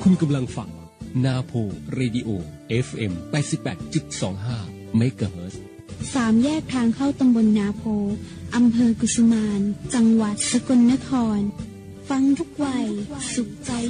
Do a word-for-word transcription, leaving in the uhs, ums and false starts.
คุณกำลังฟังนาโพเรดิโอ เอฟ เอ็ม แปดสิบแปดจุดสองห้า เมกะเฮิรตซ์สามแยกทางเข้าตำบลนาโพอำเภอกุสุมานจังหวัดสกลนครฟังทุกวัยสุขใจ